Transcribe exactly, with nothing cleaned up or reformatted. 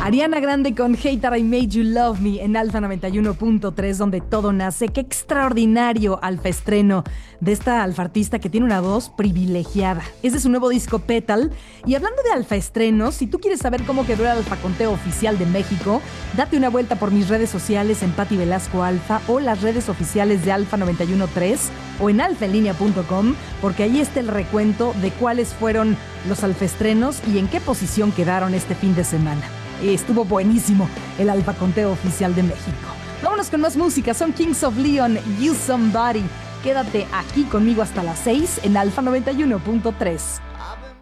Ariana Grande con Hater I Made You Love Me en Alfa noventa y uno punto tres, donde todo nace. Qué extraordinario alfa estreno de esta alfa artista que tiene una voz privilegiada. Ese es su nuevo disco Petal. Y hablando de alfa estrenos, si tú quieres saber cómo quedó el alfa conteo oficial de México, date una vuelta por mis redes sociales en Pati Velasco Alfa o las redes oficiales de Alfa noventa y uno punto tres o en alfa en línea punto com, porque ahí está el recuento de cuáles fueron los alfa estrenos y en qué posición quedaron este fin de semana. Estuvo buenísimo el alfa conteo oficial de México. Vámonos con más música. Son Kings of Leon, You Somebody. Quédate aquí conmigo hasta las seis en Alfa noventa y uno punto tres.